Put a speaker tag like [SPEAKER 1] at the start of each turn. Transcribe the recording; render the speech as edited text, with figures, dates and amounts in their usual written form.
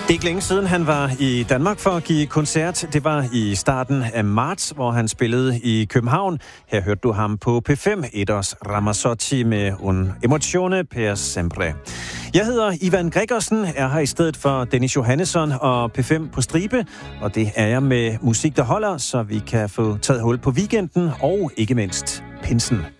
[SPEAKER 1] Ikke længe siden han var i Danmark for at give koncert. Det var i starten af marts, hvor han spillede i København. Her hørte du ham på P5, Eros Ramazzotti med Un emozione per sempre. Jeg hedder Ivan Gregersen, er her i stedet for Dennis Johannesson og P5 på stribe. Og det er jeg med musik, der holder, så vi kan få taget hul på weekenden og ikke mindst pinsen.